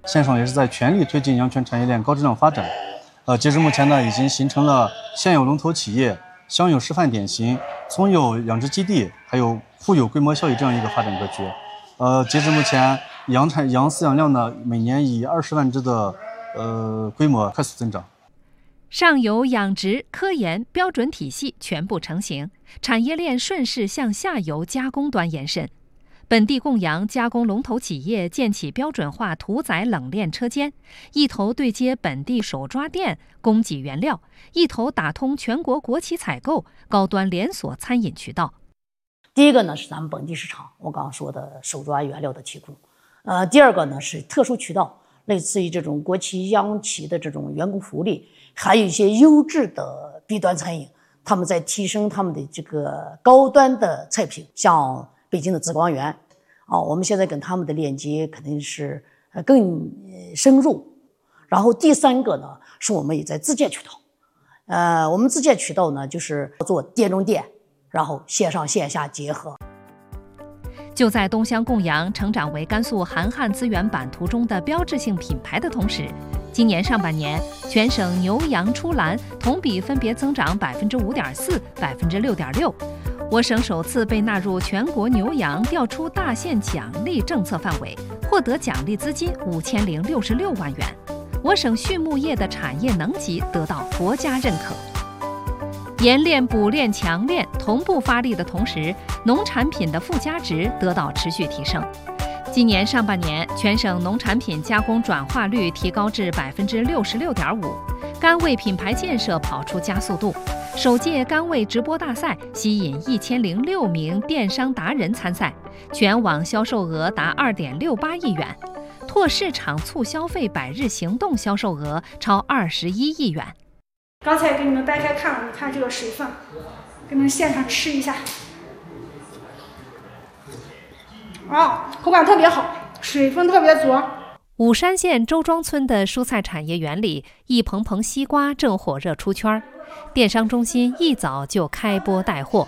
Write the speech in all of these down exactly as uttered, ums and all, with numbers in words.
县省也是在全力推进阳泉产业链高质量发展。呃，截至目前呢，已经形成了现有龙头企业、乡有示范典型、村有养殖基地，还有户有规模效益这样一个发展格局。呃，截至目前，羊产羊饲养量呢，每年以二十万只的呃规模快速增长。 上游养殖、科研标准体系全部成型，产业链顺势向下游加工端延伸。本地供羊加工龙头企业建起标准化屠宰冷链车间，一头对接本地手抓店供给原料，一头打通全国国企采购、高端连锁餐饮渠道。 第一个呢是咱们本地市场，我刚刚说的手抓原料的提供。呃，第二个呢是特殊渠道，类似于这种国企、央企的这种员工福利，还有一些优质的 B 端餐饮，他们在提升他们的这个高端的菜品，像北京的紫光园，啊，我们现在跟他们的链接肯定是呃更深入。然后第三个呢，是我们也在自建渠道，呃，我们自建渠道呢就是做店中店，然后线上线下结合。 就在东乡供羊成长为甘肃韩汉资源版图中的标志性品牌的同时，今年上半年，全省牛羊出栏同比分别增长百分之五点四、百分之六点六。我省首次被纳入全国牛羊调出大县奖励政策范围，获得奖励资金五千零六十六万元。我省畜牧业的产业能级得到国家认可。冶炼、补炼、强炼同步发力的同时，农产品的附加值得到持续提升。今年上半年，全省农产品加工转化率提高至百分之六十六点五，甘味品牌建设跑出加速度。首届甘味直播大赛吸引一千零六名电商达人参赛，全网销售额达二点六八亿元，拓市场促消费百日行动销售额超二十一亿元。 刚才给你们掰开看了，你看这个水分，给你们现场吃一下。啊，口感特别好，水分特别足。 武山县周庄村的蔬菜产业园里，一棚棚西瓜正火热出圈，电商中心一早就开播带货。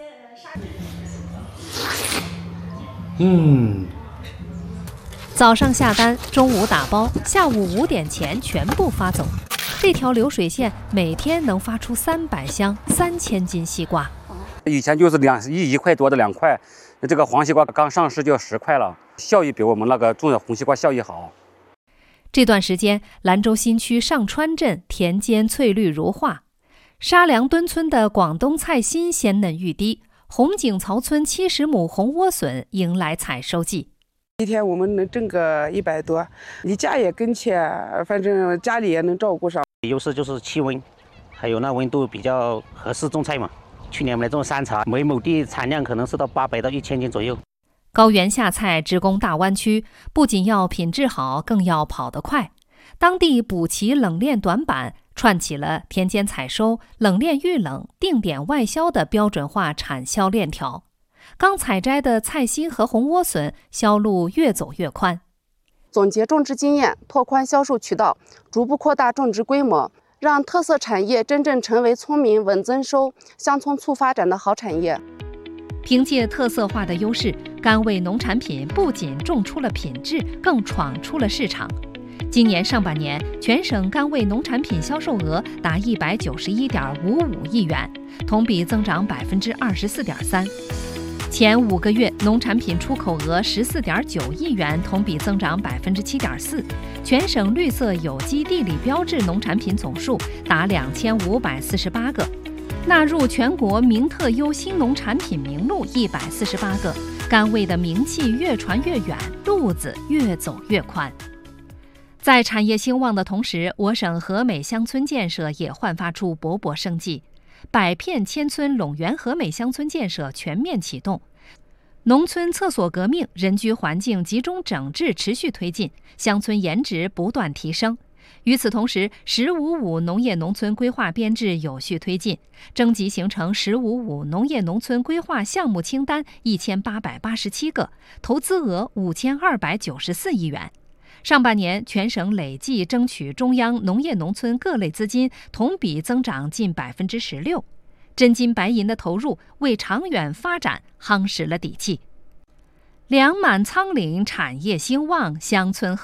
嗯， 早上下单，中午打包，下午五点前全部发走。这条流水线每天能发出三百箱、三千斤西瓜。 以前就是两一一块多的两块，这个黄西瓜刚上市就要十块了，效益比我们那个种的红西瓜效益好。 这段时间，兰州新区上川镇田间翠绿如画，沙梁墩村的广东菜心鲜嫩欲滴，红景曹村七十亩红莴笋迎来采收季。 一天我们能挣个一百多，离家也跟前，反正家里也能照顾上。 优势就是气温，还有那温度比较合适种菜嘛。去年我们来种山茶，每亩地产量可能是到八百到一千斤左右。 高原下菜直攻大湾区，不仅要品质好，更要跑得快。当地补齐冷链短板，串起了田间采收、冷链预冷、定点外销的标准化产销链条。刚采摘的菜心和红莴笋销路越走越宽。 总结种植经验，拓宽销售渠道，逐步扩大种植规模，让特色产业真正成为村民稳增收、乡村促发展的好产业。 凭借特色化的优势，甘味农产品不仅种出了品质，更闯出了市场。今年上半年，全省甘味农产品销售额达一百九十一点五五亿元，同比增长百分之二十四点三。前五个月，农产品出口额十四点九亿元，同比增长百分之七点四。全省绿色有机地理标志农产品总数达两千五百四十八个，纳入全国名特优新农产品名录一百四十八个。甘味的名气越传越远，路子越走越宽。在产业兴旺的同时，我省和美乡村建设也焕发出勃勃生机。百片千村陇源和美乡村建设全面启动，农村厕所革命、人居环境集中整治持续推进，乡村颜值不断提升。与此同时，十五五农业农村规划编制有序推进，征集形成十五五农业农村规划项目清单一千八百八十七个，投资额五千二百九十四亿元。上半年，全省累计争取中央农业农村各类资金同比增长近百分之十六，真金白银的投入为长远发展夯实了底气。粮满仓廪，产业兴旺，乡村和